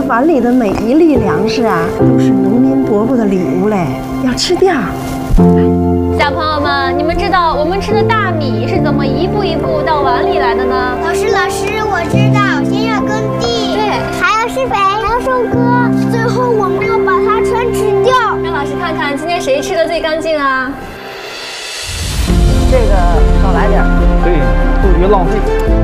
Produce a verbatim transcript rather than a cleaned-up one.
碗里的每一粒粮食啊，都是农民伯伯的礼物嘞，要吃掉。 小朋友们，你们知道我们吃的大米是怎么一步一步到碗里来的呢？ 老师，老师，我知道，先要耕地， 对， 还要施肥，还要收割，最后我们要把它全吃掉。 让老师看看今天谁吃的最干净啊？ 这个少来点， 对，不许浪费。